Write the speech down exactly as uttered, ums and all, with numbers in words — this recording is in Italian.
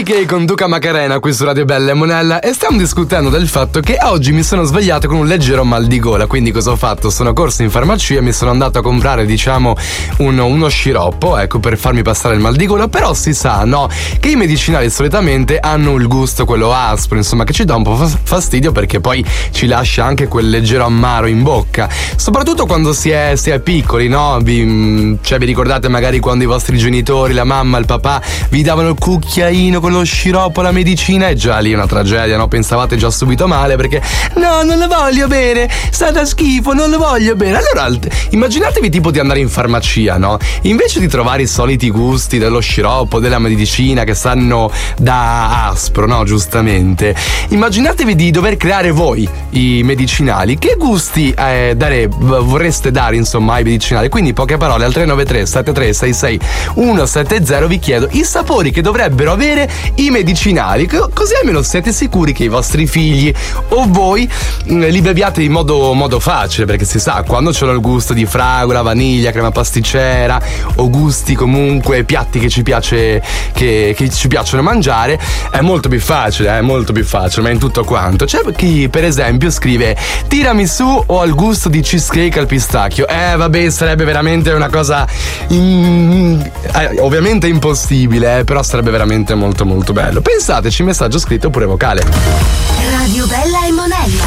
K con Duca Macarena qui su Radio Bella e Monella e stiamo discutendo del fatto che oggi mi sono svegliato con un leggero mal di gola. Quindi cosa ho fatto? Sono corso in farmacia e mi sono andato a comprare, diciamo, uno, uno sciroppo, ecco, per farmi passare il mal di gola. Però si sa, no, che i medicinali solitamente hanno il gusto, quello aspro, insomma, che ci dà un po' fastidio perché poi ci lascia anche quel leggero ammaro in bocca. Soprattutto quando si è, si è piccoli, no? Vi, cioè vi ricordate magari quando i vostri genitori, la mamma, il papà vi davano il cucchiaino con lo sciroppo, la medicina, e già lì è una tragedia, no? Pensavate già subito male perché no, non lo voglio bene, sta da schifo, non lo voglio bene. Allora immaginatevi tipo di andare in farmacia, no? Invece di trovare i soliti gusti dello sciroppo, della medicina che sanno da aspro, no? Giustamente, immaginatevi di dover creare voi i medicinali. Che gusti eh, dare, vorreste dare insomma ai medicinali? Quindi poche parole al tre nove tre sette tre sei sei uno sette zero vi chiedo i sapori che dovrebbero avere i medicinali, così almeno siete sicuri che i vostri figli o voi mh, li beviate in modo, modo facile, perché si sa, quando c'è il gusto di fragola, vaniglia, crema pasticcera o gusti comunque piatti che ci piace che, che ci piacciono mangiare, è molto più facile, è molto più facile, ma in tutto quanto. C'è chi per esempio scrive tiramisù o al gusto di cheesecake al pistacchio. Eh vabbè, sarebbe veramente una cosa in... eh, ovviamente impossibile, eh, però sarebbe veramente molto molto bello. Pensateci, messaggio scritto oppure vocale. Radio Bella e Monella.